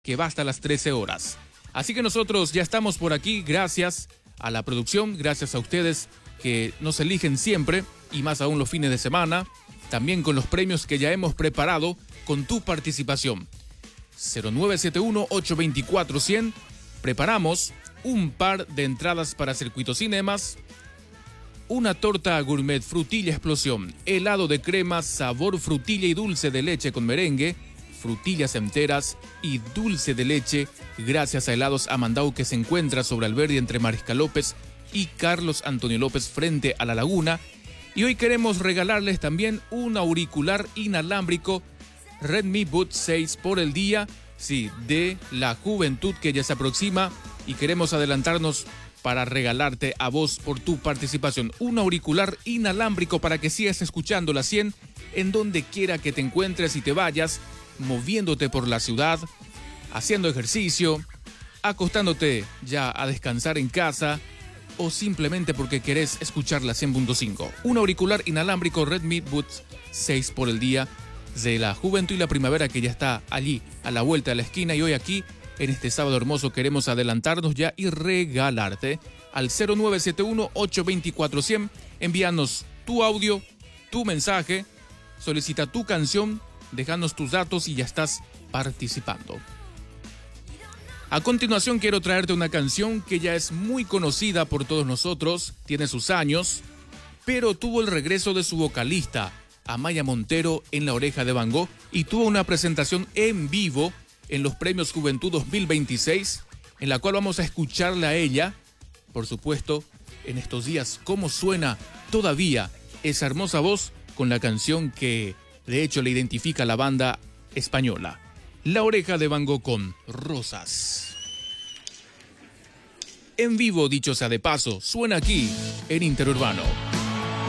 que va hasta las 13 horas. Así que nosotros ya estamos por aquí, gracias a la producción, gracias a ustedes que nos eligen siempre, y más aún los fines de semana, también con los premios que ya hemos preparado con tu participación. 0971-824-100, preparamos un par de entradas para Circuito Cinemas, una torta gourmet frutilla explosión, helado de crema, sabor frutilla y dulce de leche con merengue, frutillas enteras y dulce de leche, gracias a Helados Amandau, que se encuentra sobre Alberdi entre Mariscal López y Carlos Antonio López frente a la laguna. Y hoy queremos regalarles también un auricular inalámbrico Redmi Buds 6 por el día, sí, de la juventud que ya se aproxima, y queremos adelantarnos para regalarte a vos por tu participación un auricular inalámbrico para que sigas escuchando la 100 en donde quiera que te encuentres y te vayas, moviéndote por la ciudad, haciendo ejercicio, acostándote ya a descansar en casa o simplemente porque querés escuchar la 100.5. Un auricular inalámbrico Redmi Buds 6 por el día de la juventud y la primavera que ya está allí a la vuelta de la esquina, y hoy aquí en este sábado hermoso queremos adelantarnos ya y regalarte al 0971-824-100. Envíanos tu audio, tu mensaje, solicita tu canción, déjanos tus datos y ya estás participando. A continuación quiero traerte una canción que ya es muy conocida por todos nosotros, tiene sus años, pero tuvo el regreso de su vocalista, Amaya Montero, en La Oreja de Van Gogh, y tuvo una presentación en vivo en los Premios Juventud 2026, en la cual vamos a escucharla a ella, por supuesto, en estos días, cómo suena todavía esa hermosa voz con la canción que de hecho le identifica a la banda española, La Oreja de Van Gogh con Rosas. En vivo, dicho sea de paso, suena aquí en Interurbano.